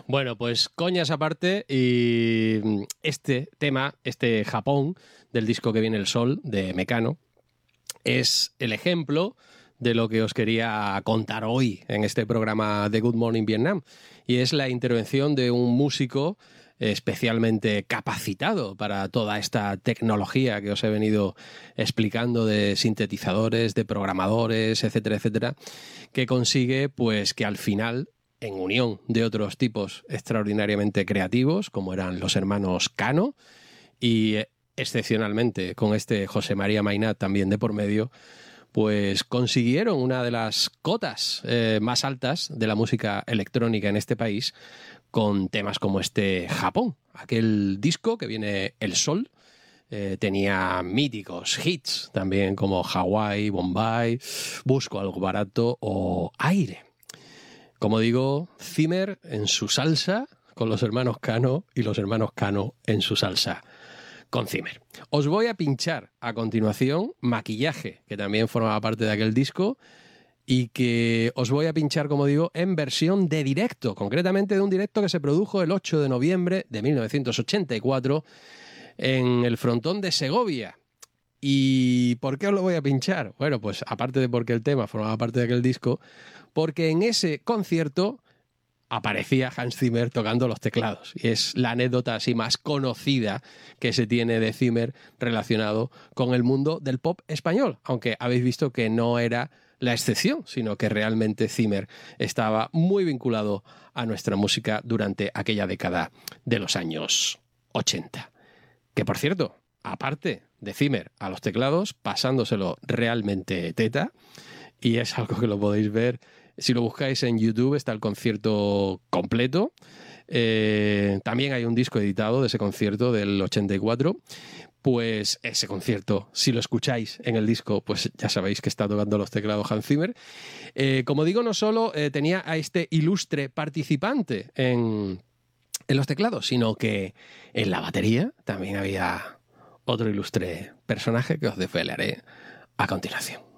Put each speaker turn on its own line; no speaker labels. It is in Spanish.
Bueno, pues coñas aparte, y este tema, este Japón del disco Que viene el sol de Mecano, es el ejemplo de lo que os quería contar hoy en este programa de Good Morning Vietnam, y es la intervención de un músico especialmente capacitado para toda esta tecnología que os he venido explicando, de sintetizadores, de programadores, etcétera, etcétera, que consigue pues que al final, en unión de otros tipos extraordinariamente creativos, como eran los hermanos Cano, y excepcionalmente con este José María Mainat también de por medio, pues consiguieron una de las cotas más altas de la música electrónica en este país, con temas como este Japón, aquel disco que viene el sol. Tenía míticos hits también como Hawái, Bombay, Busco algo barato o Aire. Como digo, Zimmer en su salsa con los hermanos Cano y los hermanos Cano en su salsa con Zimmer. Os voy a pinchar a continuación Maquillaje, que también formaba parte de aquel disco, y que os voy a pinchar, como digo, en versión de directo, concretamente de un directo que se produjo el 8 de noviembre de 1984 en el Frontón de Segovia. ¿Y por qué os lo voy a pinchar? Bueno, pues aparte de porque el tema formaba parte de aquel disco, porque en ese concierto aparecía Hans Zimmer tocando los teclados. Y es la anécdota así más conocida que se tiene de Zimmer relacionado con el mundo del pop español, aunque habéis visto que no era la excepción, sino que realmente Zimmer estaba muy vinculado a nuestra música durante aquella década de los años 80. Que, por cierto, aparte de Zimmer a los teclados, pasándoselo realmente teta, y es algo que lo podéis ver. Si lo buscáis en YouTube está el concierto completo. También hay un disco editado de ese concierto del 84. Pues ese concierto, si lo escucháis en el disco, pues ya sabéis que está tocando los teclados Hans Zimmer. Como digo, no solo tenía a este ilustre participante en los teclados, sino que en la batería también había otro ilustre personaje que os desvelaré a continuación.